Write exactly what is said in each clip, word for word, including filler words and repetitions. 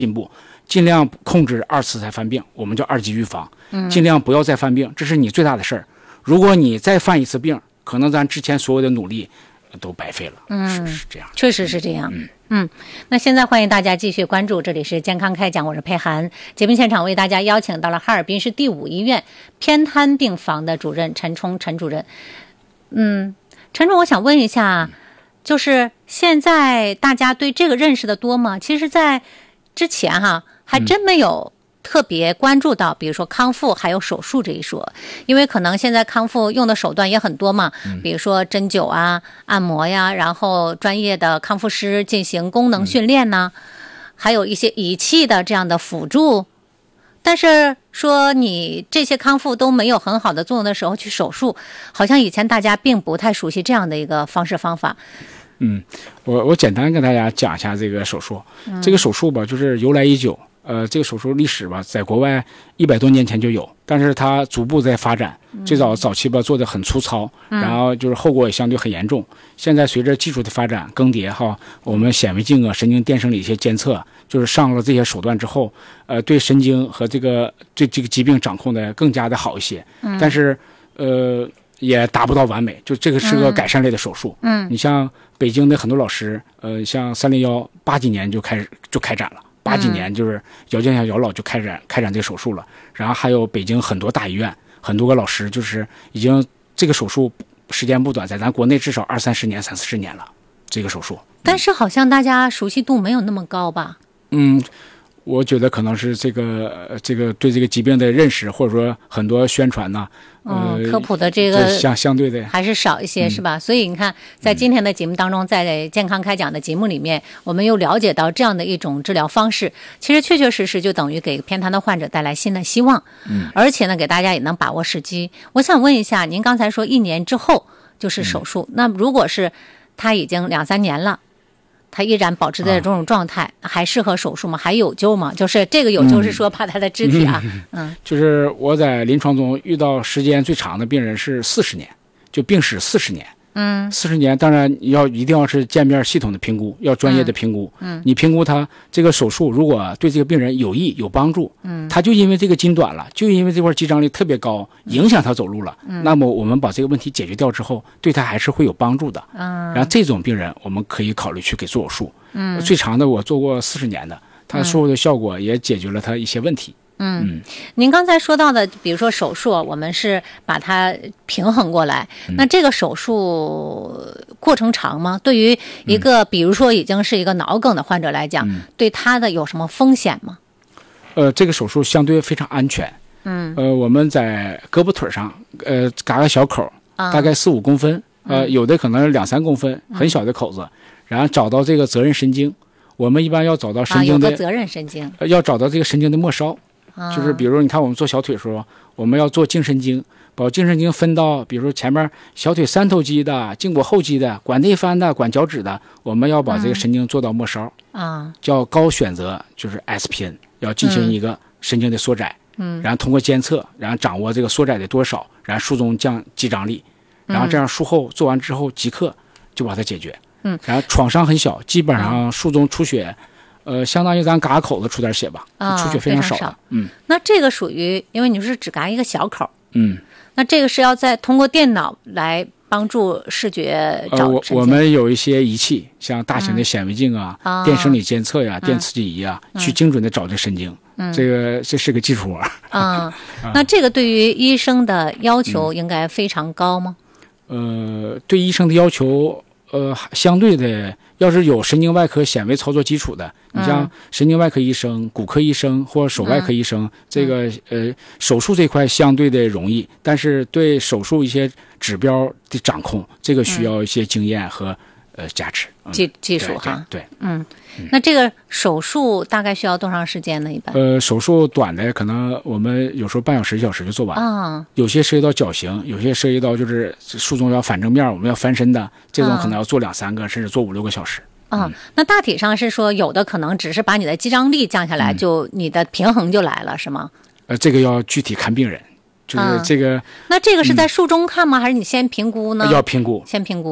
进步，尽量控制二次再犯病，我们叫二级预防，尽量不要再犯病，这是你最大的事儿。如果你再犯一次病，可能咱之前所有的努力都白费了。嗯，是是这样， 确实是这样。嗯嗯，那现在欢迎大家继续关注，这里是健康开讲，我是佩涵。节目现场为大家邀请到了哈尔滨市第五医院偏瘫病房的主任陈冲陈主任。嗯，陈总，我想问一下，就是现在大家对这个认识的多吗？其实在之前哈还真没有特别关注到，比如说康复还有手术这一说，因为可能现在康复用的手段也很多嘛，比如说针灸啊、按摩呀，然后专业的康复师进行功能训练呢，还有一些仪器的这样的辅助。但是说你这些康复都没有很好的作用的时候去手术，好像以前大家并不太熟悉这样的一个方式方法。 嗯，我我简单跟大家讲一下这个手术。嗯、这个手术吧，就是由来已久。呃，这个手术历史吧，在国外一百多年前就有，但是它逐步在发展。最早早期吧，做的很粗糙，然后就是后果也相对很严重。现在随着技术的发展更迭哈，我们显微镜啊、神经电生理一些监测，就是上了这些手段之后，呃，对神经和这个对这个疾病掌控的更加的好一些。但是呃，也达不到完美，就这个是个改善类的手术。嗯，你像北京的很多老师，呃，像三零幺八几年就开始就开展了。八几年就是姚建祥姚老就开展开展这个手术了，然后还有北京很多大医院很多个老师，就是已经这个手术时间不短，在咱国内至少二三十年三四十年了这个手术。 但是好像大家熟悉度没有那么高吧？ 嗯，我觉得可能是这个这个对这个疾病的认识，或者说很多宣传呢、 啊，嗯，科普的这个相相对的还是少一些，嗯、是吧？所以你看，在今天的节目当中，在健康开讲的节目里面，我们又了解到这样的一种治疗方式，其实确确实实就等于给偏瘫的患者带来新的希望。嗯，而且呢，给大家也能把握时机。我想问一下，您刚才说一年之后就是手术，嗯、那如果是他已经两三年了？他依然保持在这种状态、啊，还适合手术吗？还有救吗？就是这个有救是说怕他的肢体啊，嗯， 嗯就是我在临床中遇到时间最长的病人是四十年，就病史四十年，嗯，四十年，当然要一定要是见面系统的评估，要专业的评估，嗯，你评估他这个手术如果对这个病人有益有帮助，嗯，他就因为这个筋短了，就因为这块肌张力特别高，影响他走路了，嗯，那么我们把这个问题解决掉之后，对他还是会有帮助的，嗯，然后这种病人我们可以考虑去给做手术，嗯，最长的我做过四十年的，他术后的效果也解决了他一些问题。 嗯，您刚才说到的，比如说手术，我们是把它平衡过来。嗯、那这个手术过程长吗？对于一个、嗯、比如说已经是一个脑梗的患者来讲，嗯、对他的有什么风险吗？ 呃，这个手术相对非常安全。嗯，呃，我们在胳膊腿上，呃，嘎个小口，大概四五公分，嗯、呃，有的可能两三公分，很小的口子，嗯、然后找到这个责任神经。我们一般要找到神经的、 啊、有个责任神经， 呃，要找到这个神经的末梢。就是比如你看我们做小腿的时候，我们要做颈神经，把颈神经分到比如说前面小腿三头肌的、胫骨后肌的、管内翻的、管脚趾的，我们要把这个神经做到末梢，啊、嗯，叫高选择，就是 S P N， 要进行一个神经的缩窄，嗯，然后通过监测，然后掌握这个缩窄的多少，然后术中降肌张力，然后这样术后做完之后即刻就把它解决，嗯，然后创伤很小，基本上术中出血。呃，相当于咱嘎口子出点血吧，啊、出血非常少的。嗯， 那这个属于，因为你是只嘎一个小口， 嗯， 那这个是要再通过电脑来帮助视觉找、 呃、我我们有一些仪器，像大型的显微镜啊、嗯、电生理监测呀、嗯、电刺激仪啊，嗯、去精准的找这神经。嗯，这个这是个技术活。 啊、嗯，那这个对于医生的要求应该非常高吗？ 嗯、呃，对医生的要求，呃，相对的。要是有神经外科显微操作基础的，你像神经外科医生、骨科医生或手外科医生，嗯、这个呃手术这块相对的容易，但是对手术一些指标的掌控，这个需要一些经验和、嗯、呃加持技技术哈。 对，对嗯，那这个手术大概需要多长时间呢？一般？ 呃，手术短的可能我们有时候半小时一小时就做完啊。有些涉及到矫形，有些涉及到就是术中要反正面，我们要翻身的，这种可能要做两三个，甚至做五六个小时。 啊、嗯，那大体上是说，有的可能只是把你的肌张力降下来，嗯、就你的平衡就来了，是吗？ 呃，这个要具体看病人，就是这个。嗯、 那这个是在术中看吗？嗯、还是你先评估呢？ 要评估， 先评估。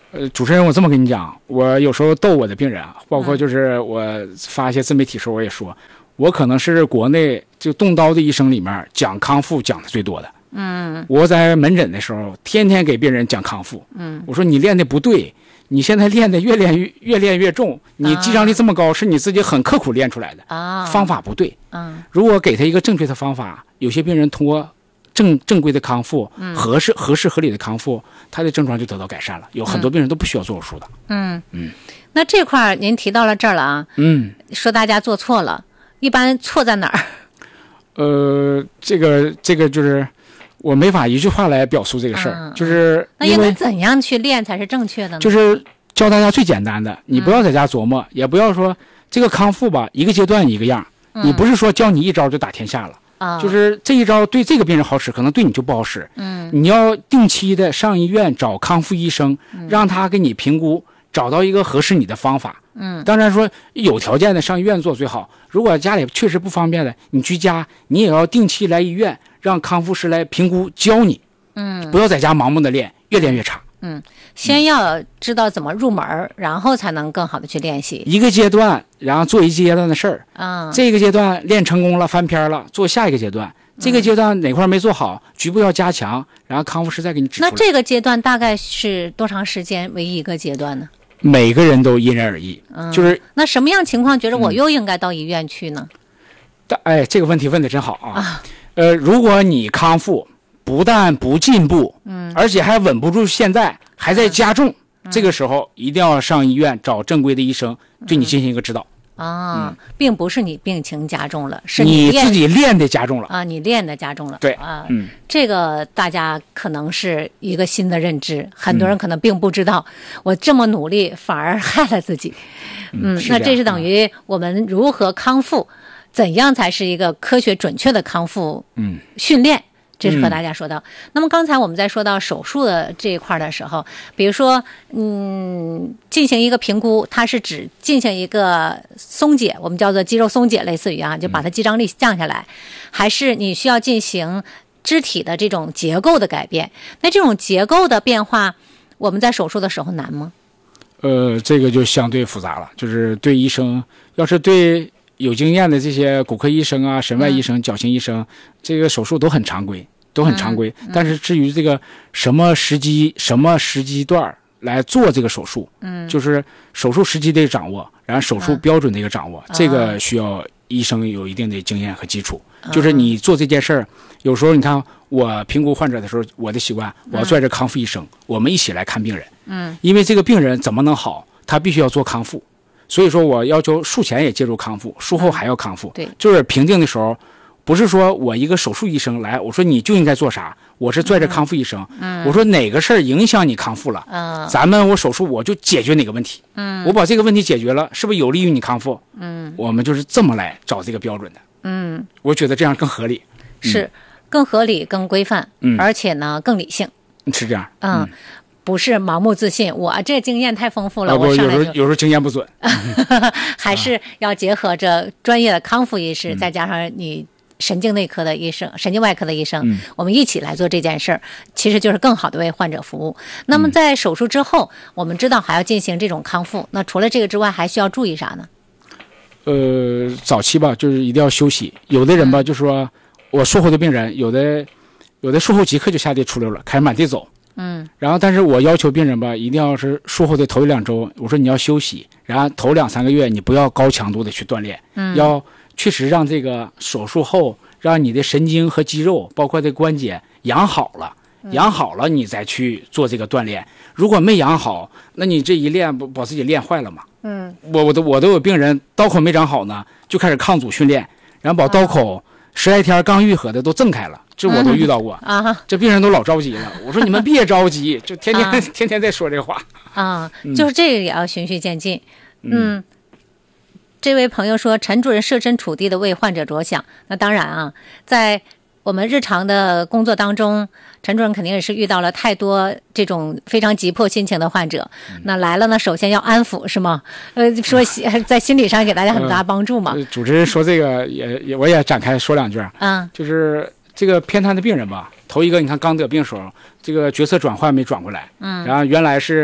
呃，主持人，我这么跟你讲，我有时候逗我的病人啊，包括就是我发一些自媒体时候，我也说，我可能是国内就动刀的医生里面讲康复讲的最多的。嗯，我在门诊的时候，天天给病人讲康复。嗯，我说你练的不对，你现在练的越练越越练越重，你肌张力这么高，是你自己很刻苦练出来的啊，方法不对。嗯，如果给他一个正确的方法，有些病人通过正正规的康复，嗯，合适合适合理的康复，他的症状就得到改善了。有很多病人都不需要做手术的。 嗯嗯，那这块您提到了这儿了啊。嗯，说大家做错了，一般错在哪儿？ 呃，这个这个就是我没法一句话来表述这个事儿，嗯，就是那应该怎样去练才是正确的呢？ 就是教大家最简单的，你不要在家琢磨，嗯，也不要说这个康复吧，一个阶段一个样，嗯，你不是说教你一招就打天下了。啊，就是这一招对这个病人好使，可能对你就不好使。嗯，你要定期的上医院找康复医生，嗯，让他给你评估，找到一个合适你的方法。嗯，当然说有条件的上医院做最好。如果家里确实不方便的，你居家你也要定期来医院，让康复师来评估教你。嗯，不要在家盲目的练，越练越差。 嗯，先要知道怎么入门，嗯，然后才能更好的去练习。 一个阶段，然后做一阶段的事儿。嗯，这个阶段练成功了，翻篇了，做下一个阶段。这个阶段哪块没做好，局部要加强，然后康复师再给你指出来。 那这个阶段大概是多长时间为一个阶段呢？ 每个人都因人而异。嗯，就是那什么样情况觉得我又应该到医院去呢？ 嗯，哎，这个问题问得真好啊。啊呃，如果你康复不但不进步，嗯，而且还稳不住现在，还在加重，嗯，这个时候一定要上医院找正规的医生对你进行一个指导。 啊，嗯，并不是你病情加重了，是你自己练的加重了啊，你练的加重了。 对啊， 嗯， 这个大家可能是一个新的认知，很多人可能并不知道，嗯，我这么努力反而害了自己。嗯，嗯那这是等于我们如何康复，嗯，怎样才是一个科学准确的康复嗯训练。这是和大家说到，嗯，那么刚才我们在说到手术的这一块的时候，比如说，嗯，进行一个评估，它是指进行一个松解，我们叫做肌肉松解，类似于啊，就把它肌张力降下来，嗯，还是你需要进行肢体的这种结构的改变？那这种结构的变化，我们在手术的时候难吗？ 呃，这个就相对复杂了，就是对医生，要是对有经验的这些骨科医生啊、神外医生、矫形医生，这个手术都很常规，都很常规。但是至于这个什么时机、什么时机段来做这个手术，嗯，就是手术时机的掌握，然后手术标准的一个掌握，这个需要医生有一定的经验和基础。就是你做这件事儿，有时候你看我评估患者的时候，我的习惯，我要拽着康复医生，我们一起来看病人，嗯，因为这个病人怎么能好，他必须要做康复。所以说我要求术前也介入康复，术后还要康复。 对， 就是评定的时候，不是说我一个手术医生来，我说你就应该做啥，我是拽着康复医生，嗯，我说哪个事儿影响你康复了，嗯，咱们我手术我就解决哪个问题，嗯，我把这个问题解决了，是不是有利于你康复？嗯，我们就是这么来找这个标准的。嗯，我觉得这样更合理， 是、嗯、更合理、更规范，嗯，而且呢更理性， 是这样， 嗯。嗯不是盲目自信，我这经验太丰富了， 啊、 我上来就有时候有时候经验不准， 还是要结合着专业的康复医师，嗯、再加上你神经内科的医生、神经外科的医生，嗯、我们一起来做这件事儿，其实就是更好的为患者服务。那么在手术之后，嗯、我们知道还要进行这种康复，那除了这个之外，还需要注意啥呢？ 呃，早期吧，就是一定要休息。有的人吧，嗯、就说我术后的病人，有的有的术后即刻就下地出溜了，开始满地走。嗯，然后但是我要求病人吧，一定要是术后的头一两周，我说你要休息，然后头两三个月你不要高强度的去锻炼，嗯，要确实让这个手术后让你的神经和肌肉，包括这关节养好了，养好了你再去做这个锻炼。如果没养好，那你这一练不把自己练坏了吗？嗯，我我都我都有病人刀口没长好呢，就开始抗阻训练，然后把刀口十来天刚愈合的都挣开了。这我都遇到过啊，这病人都老着急了。我说你们别着急，就天天、啊、天天在说这话啊，就是这个也要循序渐进。嗯，嗯这位朋友说，陈主任设身处地的为患者着想。那当然啊，在我们日常的工作当中，陈主任肯定也是遇到了太多这种非常急迫心情的患者。嗯、那来了呢，首先要安抚，是吗？呃，说在心理上给大家很大帮助嘛。 呃、主持人说这个也也我也展开说两句啊，嗯，就是这个偏瘫的病人吧，头一个你看刚得病时候，这个角色转换没转过来，嗯，然后原来是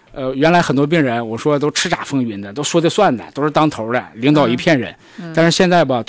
呃，原来很多病人我说都叱咤风云的，都说的算的，都是当头的，领导一片人。嗯嗯、但是现在吧，